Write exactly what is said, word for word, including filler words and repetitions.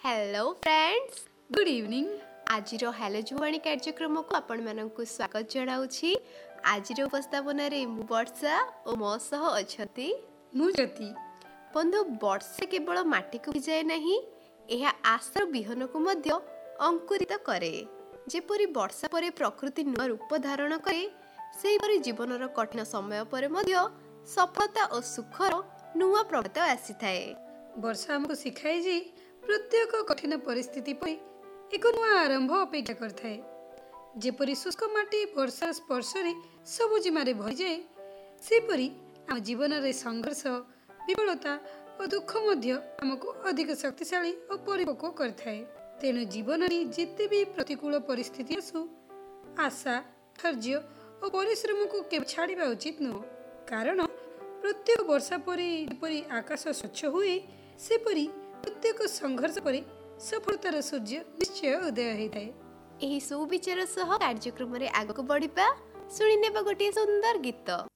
Hello friends, good evening. आज hello जुवाणी कार्यक्रम को आपण मानकु स्वागत जनाउछि। आज उपस्थापन रे मु वर्षा और मो सह अछती मु ज्योति। बंधु, वर्षा केवल माटी को भिजाए नहीं, यह आशार बिहन को मध्य अंकुरित करे। जेपरि वर्षा परे प्रकृति नुआ रूप धारण करे, सेहीपरि जीवनर कठिन समय परे मध्य सफलता और सुखर नुआ प्रभात आसीथाए। वर्षा हमको शिखाए जे प्रत्येक कठिन परिस्थिति पर एक नुआ आरंभ अपेक्षा करथाए। जेपरि शुष्क माटी वर्षा स्पर्श रे सबुजिमारे भरि जाए, सेपरि आम जीवन रे संघर्ष, विफलता और दुख मध्य हमको अधिक शक्तिशाली और परिपक्व करथाए। तेणु जीवन में जिते भी प्रतिकूल परिस्थिति आसु, आशा, धैर्य और परिश्रम को केवल छाड़िबा उचित नुह। कारण प्रत्येक वर्षा परे जेपरि आकाश स्वच्छ हुए, सेपरि प्रत्येक संघर्ष परे सफलतार सूर्य निश्चय उदय होइताए। एही सुविचार सह कार्यक्रम रे आगक बढ़िबा। सुनि नेबा गोटे सुंदर गीत।